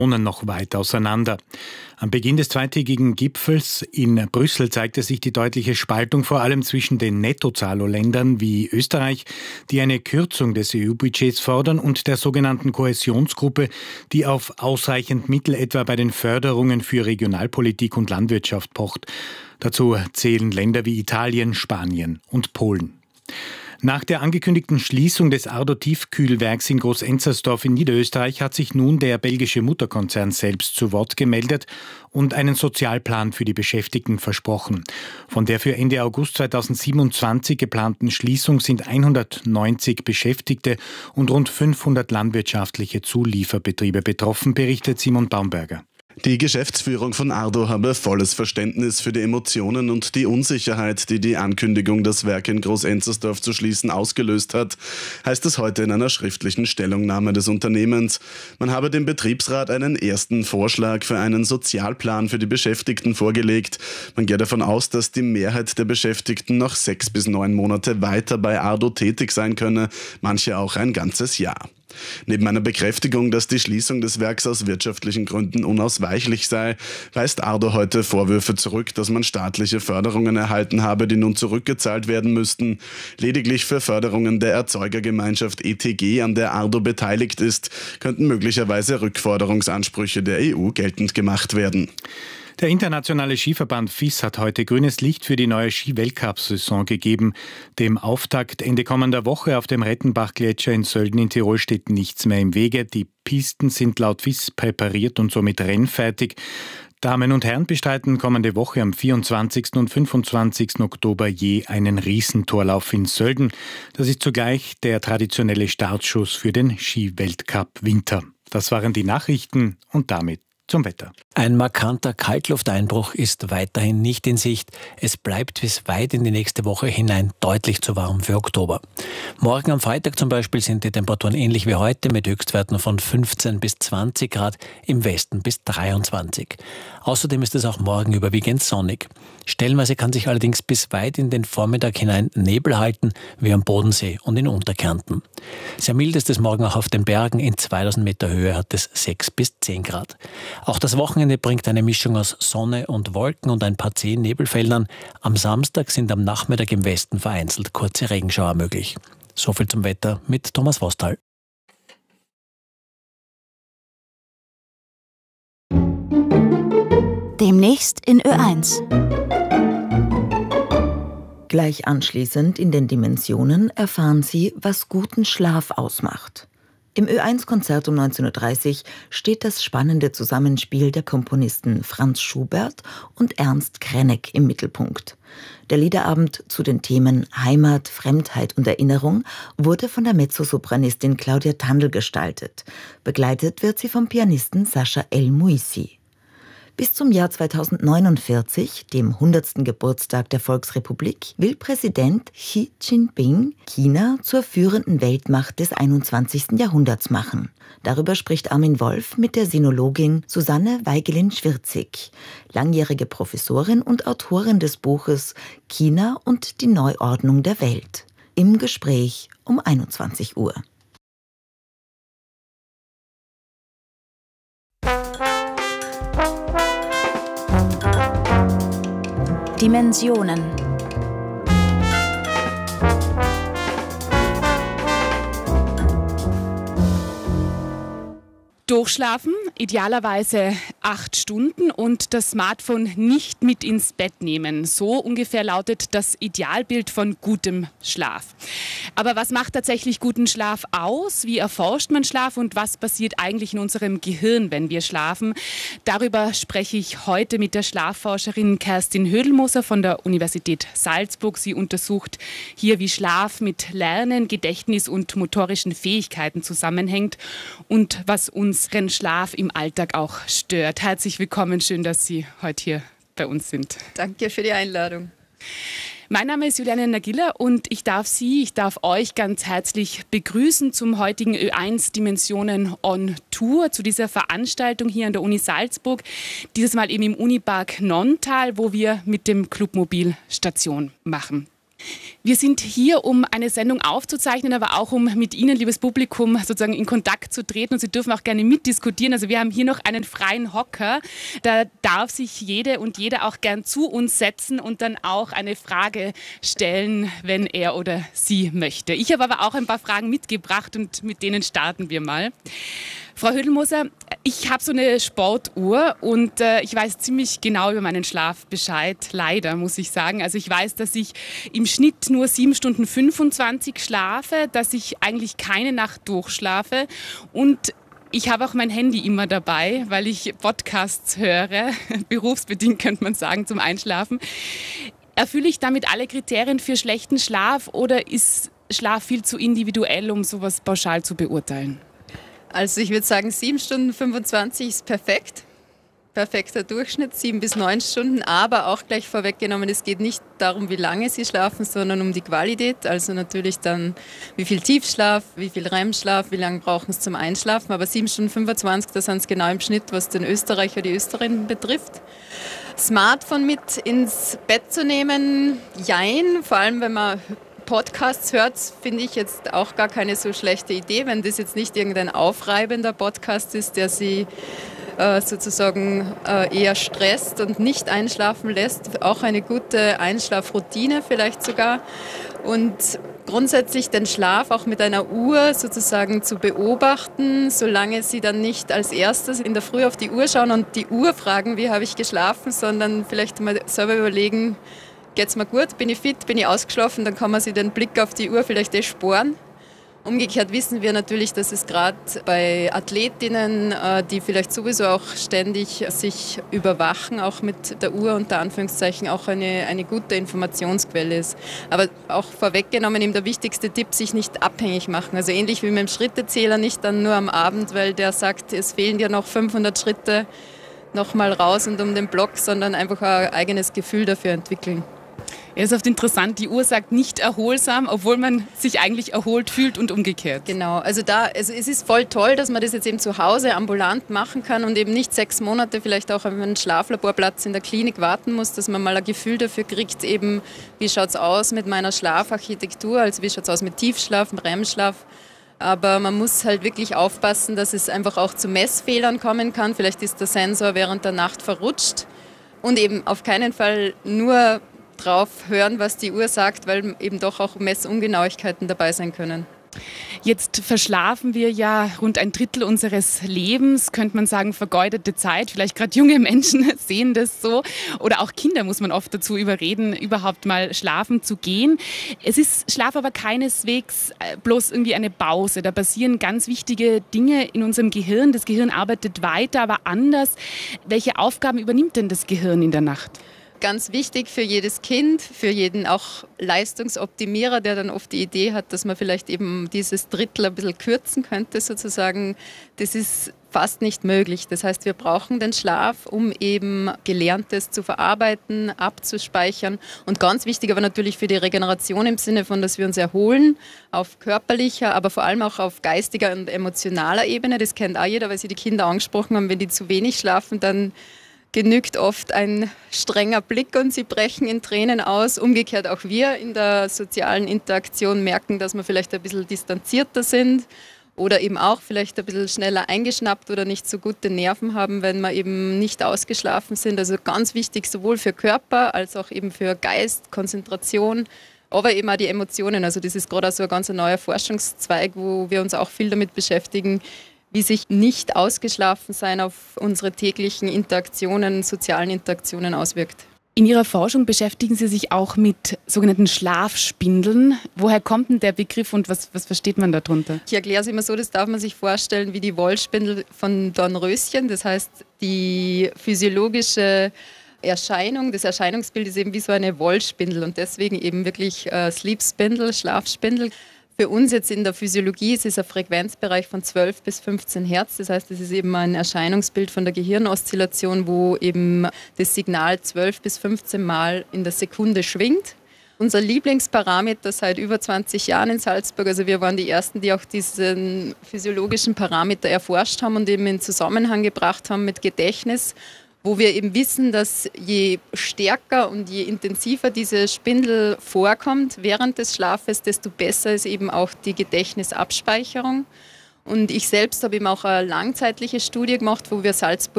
noch weit auseinander. Am Beginn des zweitägigen Gipfels in Brüssel zeigte sich die deutliche Spaltung vor allem zwischen den Nettozahlerländern wie Österreich, die eine Kürzung des EU-Budgets fordern, und der sogenannten Kohäsionsgruppe, die auf ausreichend Mittel etwa bei den Förderungen für Regionalpolitik und Landwirtschaft pocht. Dazu zählen Länder wie Italien, Spanien und Polen. Nach der angekündigten Schließung des Ardo-Tiefkühlwerks in Groß-Enzersdorf in Niederösterreich hat sich nun der belgische Mutterkonzern selbst zu Wort gemeldet und einen Sozialplan für die Beschäftigten versprochen. Von der für Ende August 2027 geplanten Schließung sind 190 Beschäftigte und rund 500 landwirtschaftliche Zulieferbetriebe betroffen, berichtet Simon Baumberger. Die Geschäftsführung von Ardo habe volles Verständnis für die Emotionen und die Unsicherheit, die die Ankündigung, das Werk in Groß-Enzersdorf zu schließen, ausgelöst hat, heißt es heute in einer schriftlichen Stellungnahme des Unternehmens. Man habe dem Betriebsrat einen ersten Vorschlag für einen Sozialplan für die Beschäftigten vorgelegt. Man geht davon aus, dass die Mehrheit der Beschäftigten noch 6 bis 9 Monate weiter bei Ardo tätig sein könne, manche auch ein ganzes Jahr. Neben einer Bekräftigung, dass die Schließung des Werks aus wirtschaftlichen Gründen unausweichlich sei, weist Ardo heute Vorwürfe zurück, dass man staatliche Förderungen erhalten habe, die nun zurückgezahlt werden müssten. Lediglich für Förderungen der Erzeugergemeinschaft ETG, an der Ardo beteiligt ist, könnten möglicherweise Rückforderungsansprüche der EU geltend gemacht werden. Der internationale Skiverband FIS hat heute grünes Licht für die neue Ski-Weltcup-Saison gegeben. Dem Auftakt Ende kommender Woche auf dem Rettenbach-Gletscher in Sölden in Tirol steht nichts mehr im Wege. Die Pisten sind laut FIS präpariert und somit rennfertig. Damen und Herren bestreiten kommende Woche am 24. und 25. Oktober je einen Riesentorlauf in Sölden. Das ist zugleich der traditionelle Startschuss für den Ski-Weltcup Winter. Das waren die Nachrichten und damit zum Wetter. Ein markanter Kaltlufteinbruch ist weiterhin nicht in Sicht. Es bleibt bis weit in die nächste Woche hinein deutlich zu warm für Oktober. Morgen am Freitag zum Beispiel sind die Temperaturen ähnlich wie heute mit Höchstwerten von 15 bis 20 Grad, im Westen bis 23. Außerdem ist es auch morgen überwiegend sonnig. Stellenweise kann sich allerdings bis weit in den Vormittag hinein Nebel halten, wie am Bodensee und in Unterkärnten. Sehr mild ist es morgen auch auf den Bergen. In 2000 Meter Höhe hat es 6 bis 10 Grad. Auch das Wochenende bringt eine Mischung aus Sonne und Wolken und ein paar zähen Nebelfeldern. Am Samstag sind am Nachmittag im Westen vereinzelt kurze Regenschauer möglich. Soviel zum Wetter mit Thomas Vostal. Demnächst in Ö1. Gleich anschließend in den Dimensionen erfahren Sie, was guten Schlaf ausmacht. Im Ö1-Konzert um 19.30 Uhr steht das spannende Zusammenspiel der Komponisten Franz Schubert und Ernst Krenek im Mittelpunkt. Der Liederabend zu den Themen Heimat, Fremdheit und Erinnerung wurde von der Mezzosopranistin Claudia Tandl gestaltet. Begleitet wird sie vom Pianisten Sascha El-Muisi. Bis zum Jahr 2049, dem 100. Geburtstag der Volksrepublik, will Präsident Xi Jinping China zur führenden Weltmacht des 21. Jahrhunderts machen. Darüber spricht Armin Wolf mit der Sinologin Susanne Weigelin-Schwirzig, langjährige Professorin und Autorin des Buches China und die Neuordnung der Welt. Im Gespräch um 21 Uhr. Dimensionen. Durchschlafen, idealerweise 8 Stunden und das Smartphone nicht mit ins Bett nehmen. So ungefähr lautet das Idealbild von gutem Schlaf. Aber was macht tatsächlich guten Schlaf aus? Wie erforscht man Schlaf und was passiert eigentlich in unserem Gehirn, wenn wir schlafen? Darüber spreche ich heute mit der Schlafforscherin Kerstin Hödelmoser von der Universität Salzburg. Sie untersucht hier, wie Schlaf mit Lernen, Gedächtnis und motorischen Fähigkeiten zusammenhängt und was unseren Schlaf im Alltag auch stört. Herzlich willkommen, schön, dass Sie heute hier bei uns sind. Danke für die Einladung. Mein Name ist Juliane Nagilla und ich darf euch ganz herzlich begrüßen zum heutigen Ö1 Dimensionen on Tour, zu dieser Veranstaltung hier an der Uni Salzburg. Dieses Mal eben im Unipark Nonntal, wo wir mit dem Clubmobil Station machen. Wir sind hier, um eine Sendung aufzuzeichnen, aber auch um mit Ihnen, liebes Publikum, sozusagen in Kontakt zu treten. Und Sie dürfen auch gerne mitdiskutieren. Also wir haben hier noch einen freien Hocker. Da darf sich jede und jeder auch gern zu uns setzen und dann auch eine Frage stellen, wenn er oder sie möchte. Ich habe aber auch ein paar Fragen mitgebracht und mit denen starten wir mal. Frau Hödelmoser, ich habe so eine Sportuhr und ich weiß ziemlich genau über meinen Schlaf Bescheid, leider muss ich sagen. Also ich weiß, dass ich im Schnitt nur 7 Stunden 25 schlafe, dass ich eigentlich keine Nacht durchschlafe und ich habe auch mein Handy immer dabei, weil ich Podcasts höre, berufsbedingt könnte man sagen, zum Einschlafen. Erfülle ich damit alle Kriterien für schlechten Schlaf oder ist Schlaf viel zu individuell, um sowas pauschal zu beurteilen? Also ich würde sagen, 7 Stunden 25 ist perfekt. Perfekter Durchschnitt, 7 bis 9 Stunden. Aber auch gleich vorweggenommen, es geht nicht darum, wie lange Sie schlafen, sondern um die Qualität. Also natürlich dann, wie viel Tiefschlaf, wie viel REM-Schlaf, wie lange brauchen Sie zum Einschlafen. Aber 7 Stunden 25, das sind es genau im Schnitt, was den Österreicher, die Österreicherin betrifft. Smartphone mit ins Bett zu nehmen, jein. Vor allem, wenn man Podcasts hört, finde ich jetzt auch gar keine so schlechte Idee, wenn das jetzt nicht irgendein aufreibender Podcast ist, der Sie sozusagen eher stresst und nicht einschlafen lässt. Auch eine gute Einschlafroutine vielleicht sogar. Und grundsätzlich den Schlaf auch mit einer Uhr sozusagen zu beobachten, solange Sie dann nicht als erstes in der Früh auf die Uhr schauen und die Uhr fragen, wie habe ich geschlafen, sondern vielleicht mal selber überlegen, geht's mir gut, bin ich fit, bin ich ausgeschlafen, dann kann man sich den Blick auf die Uhr vielleicht sparen. Umgekehrt wissen wir natürlich, dass es gerade bei Athletinnen, die vielleicht sowieso auch ständig sich überwachen, auch mit der Uhr unter Anführungszeichen auch eine gute Informationsquelle ist. Aber auch vorweggenommen eben der wichtigste Tipp, sich nicht abhängig machen. Also ähnlich wie mit dem Schrittezähler, nicht dann nur am Abend, weil der sagt, es fehlen dir noch 500 Schritte, nochmal raus und um den Block, sondern einfach ein eigenes Gefühl dafür entwickeln. Ja, ist oft interessant, die Uhr sagt nicht erholsam, obwohl man sich eigentlich erholt fühlt und umgekehrt. Genau, also es ist voll toll, dass man das jetzt eben zu Hause ambulant machen kann und eben nicht 6 Monate vielleicht auch auf einen Schlaflaborplatz in der Klinik warten muss, dass man mal ein Gefühl dafür kriegt, eben wie schaut es aus mit meiner Schlafarchitektur, also wie schaut es aus mit Tiefschlaf, REM-Schlaf. Aber man muss halt wirklich aufpassen, dass es einfach auch zu Messfehlern kommen kann. Vielleicht ist der Sensor während der Nacht verrutscht und eben auf keinen Fall nur drauf hören, was die Uhr sagt, weil eben doch auch Messungenauigkeiten dabei sein können. Jetzt verschlafen wir ja rund 1/3 unseres Lebens, könnte man sagen, vergeudete Zeit. Vielleicht gerade junge Menschen sehen das so. Oder auch Kinder muss man oft dazu überreden, überhaupt mal schlafen zu gehen. Es ist Schlaf aber keineswegs bloß irgendwie eine Pause. Da passieren ganz wichtige Dinge in unserem Gehirn. Das Gehirn arbeitet weiter, aber anders. Welche Aufgaben übernimmt denn das Gehirn in der Nacht? Ganz wichtig für jedes Kind, für jeden auch Leistungsoptimierer, der dann oft die Idee hat, dass man vielleicht eben dieses Drittel ein bisschen kürzen könnte sozusagen. Das ist fast nicht möglich. Das heißt, wir brauchen den Schlaf, um eben Gelerntes zu verarbeiten, abzuspeichern. Und ganz wichtig aber natürlich für die Regeneration im Sinne von, dass wir uns erholen auf körperlicher, aber vor allem auch auf geistiger und emotionaler Ebene. Das kennt auch jeder, weil Sie die Kinder angesprochen haben. Wenn die zu wenig schlafen, dann genügt oft ein strenger Blick und sie brechen in Tränen aus. Umgekehrt auch wir in der sozialen Interaktion merken, dass wir vielleicht ein bisschen distanzierter sind oder eben auch vielleicht ein bisschen schneller eingeschnappt oder nicht so gute Nerven haben, wenn wir eben nicht ausgeschlafen sind. Also ganz wichtig sowohl für Körper als auch eben für Geist, Konzentration, aber eben auch die Emotionen. Also das ist gerade auch so ein ganz neuer Forschungszweig, wo wir uns auch viel damit beschäftigen, wie sich nicht ausgeschlafen sein auf unsere täglichen Interaktionen, sozialen Interaktionen auswirkt. In Ihrer Forschung beschäftigen Sie sich auch mit sogenannten Schlafspindeln. Woher kommt denn der Begriff und was versteht man darunter? Ich erkläre es immer so, das darf man sich vorstellen wie die Wollspindel von Dornröschen. Das heißt, die physiologische Erscheinung, das Erscheinungsbild ist eben wie so eine Wollspindel und deswegen eben wirklich Sleep Spindle, Schlafspindel. Für uns jetzt in der Physiologie ist es ein Frequenzbereich von 12 bis 15 Hertz. Das heißt, es ist eben ein Erscheinungsbild von der Gehirnoszillation, wo eben das Signal 12 bis 15 Mal in der Sekunde schwingt. Unser Lieblingsparameter seit über 20 Jahren in Salzburg, also wir waren die Ersten, die auch diesen physiologischen Parameter erforscht haben und eben in Zusammenhang gebracht haben mit Gedächtnis. wo wir eben wissen, dass je stärker und je intensiver diese Spindel vorkommt während des Schlafes, desto besser ist eben auch die Gedächtnisabspeicherung. Und ich selbst habe eben auch eine langzeitliche Studie gemacht, wo wir Salzburg